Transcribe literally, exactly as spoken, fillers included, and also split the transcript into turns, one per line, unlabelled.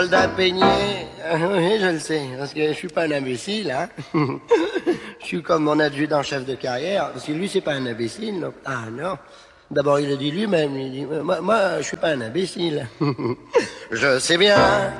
Soldat peigné, ah oui, je le sais, parce que je suis pas un imbécile, hein. Je suis comme mon adjudant-chef de carrière, parce que lui, c'est pas un imbécile, donc, ah non. D'abord, il le dit lui-même, il dit, moi, moi, je suis pas un imbécile. Je sais bien